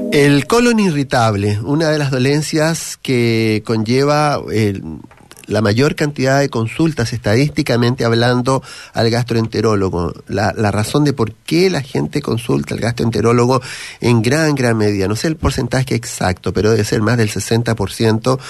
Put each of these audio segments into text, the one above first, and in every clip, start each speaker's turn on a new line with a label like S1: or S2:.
S1: El colon irritable, una de las dolencias que conlleva la mayor cantidad de consultas estadísticamente hablando al gastroenterólogo. La razón de por qué la gente consulta al gastroenterólogo en gran medida, no sé el porcentaje exacto, pero debe ser más del 60%,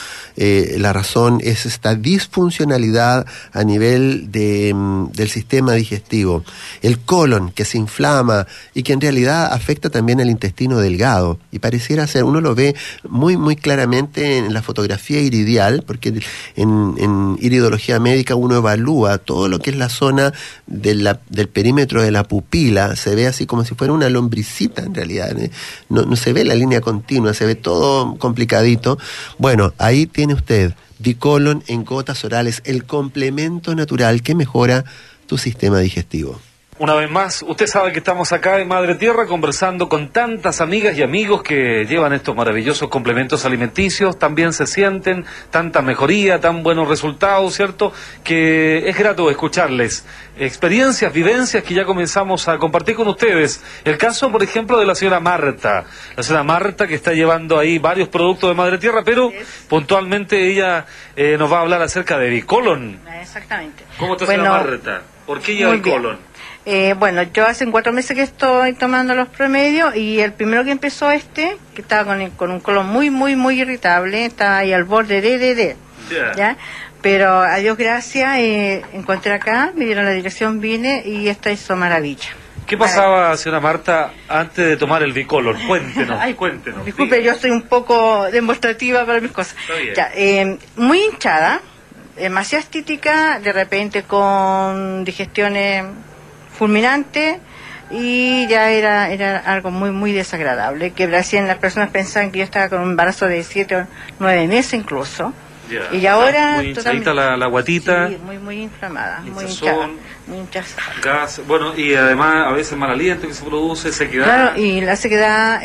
S1: la razón es esta disfuncionalidad a nivel del sistema digestivo. El colon que se inflama y que en realidad afecta también al intestino delgado, y pareciera ser, uno lo ve muy claramente en la fotografía iridial, porque en iridología médica uno evalúa todo lo que es la zona del perímetro de la pupila, se ve así como si fuera una lombricita en realidad, no se ve la línea continua, se ve todo complicadito. Bueno, ahí tiene usted Bicolon en gotas orales, el complemento natural que mejora tu sistema digestivo.
S2: Una vez más, usted sabe que estamos acá en Madre Tierra conversando con tantas amigas y amigos que llevan estos maravillosos complementos alimenticios, también se sienten tanta mejoría, tan buenos resultados, ¿cierto? Que es grato escucharles experiencias, vivencias que ya comenzamos a compartir con ustedes. El caso, por ejemplo, de la señora Marta que está llevando ahí varios productos de Madre Tierra, pero puntualmente ella nos va a hablar acerca de Bicolon.
S3: Exactamente.
S2: ¿Cómo está, señora Marta? ¿Por qué lleva Bicolon?
S3: Bueno, yo hace 4 meses que estoy tomando los promedios y el primero que empezó que estaba con un colon muy irritable, estaba ahí al borde de ¿ya? Pero a Dios gracias, encontré acá, me dieron la dirección, vine y esta hizo maravilla.
S2: ¿Qué pasaba, señora Marta, antes de tomar el Bicolon? Cuéntenos, cuéntenos.
S3: Disculpe, yo soy un poco demostrativa para mis cosas.
S2: Está bien.
S3: Ya, muy hinchada, demasiado estítica, de repente con digestiones fulminante, y ya era algo muy desagradable, que hacían las personas pensaban que yo estaba con un embarazo de 7 o 9 meses incluso.
S2: Yeah.
S3: Y ahora
S2: muy hinchadita la guatita,
S3: sí, muy inflamada, muy hinchada,
S2: gas, bueno, y además a veces mal aliento que se produce, sequedad.
S3: Claro, y la sequedad,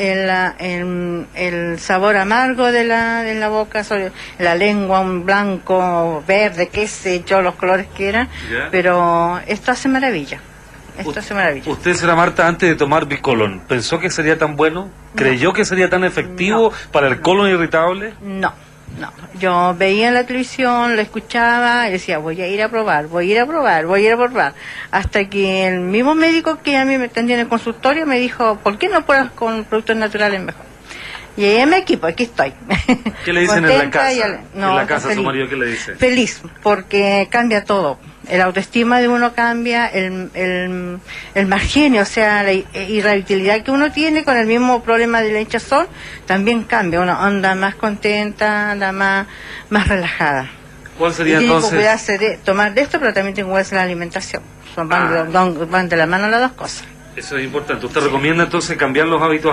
S3: el sabor amargo de la boca, sobre la lengua, un blanco, verde, qué sé yo, los colores que eran, yeah. Pero esto hace maravilla. Usted, señora Marta, antes de tomar Bicolon, ¿pensó que sería tan bueno? ¿Creyó que sería tan efectivo para el colon irritable? No. Yo veía en la televisión, lo escuchaba y decía, voy a ir a probar. Hasta que el mismo médico que a mí me atendía en el consultorio me dijo, ¿por qué no pruebas con productos naturales mejor? Y ahí me equipo, aquí estoy.
S2: ¿Qué le dicen en la casa? En la casa su marido, ¿qué le dice?
S3: Feliz, porque cambia todo. El autoestima de uno cambia, el mal genio, o sea, la irritabilidad que uno tiene con el mismo problema de la hinchazón, también cambia. Uno anda más contenta, anda más relajada.
S2: ¿Cuál sería entonces?
S3: Tengo que cuidarse de tomar de esto, pero también tengo que cuidarse de la alimentación. Van de la mano las dos cosas.
S2: Eso es importante. ¿Usted recomienda entonces cambiar los hábitos